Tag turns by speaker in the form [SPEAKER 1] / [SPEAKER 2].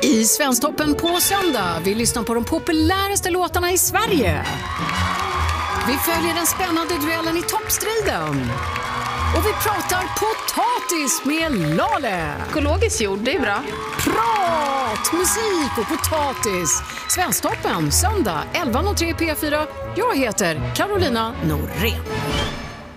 [SPEAKER 1] I Svensktoppen på söndag. Vi lyssnar på de populäraste låtarna i Sverige. Vi följer den spännande duellen i toppstriden. Och vi pratar potatis med Lale.
[SPEAKER 2] Ekologisk jord, det är bra.
[SPEAKER 1] Prat, musik och potatis. Svensktoppen, söndag 11.03 P4. Jag heter Carolina Norén.